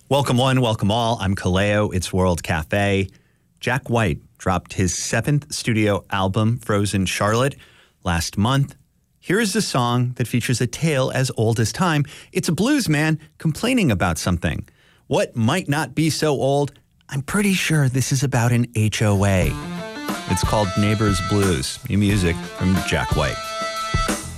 Welcome one, welcome all. I'm Kaleo. It's World Cafe. Jack White dropped his 7th studio album, Frozen Charlotte, last month. Here is a song that features a tale as old as time. It's a blues man complaining about something. What might not be so old? I'm pretty sure this is about an HOA. It's called Neighbors Blues. New music from Jack White.